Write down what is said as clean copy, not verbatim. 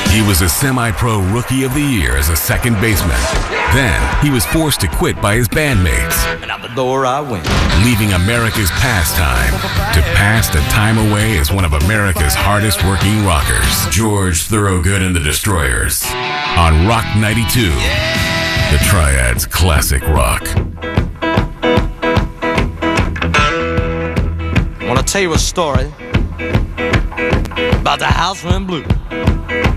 He was a semi-pro rookie of the year as a second baseman. Then he was forced to quit by his bandmates. And out the door I went. Leaving America's pastime to pass the time away as one of America's hardest working rockers. George Thorogood and the Destroyers on Rock 92, the Triad's classic rock. I want to tell you a story about the house went blue.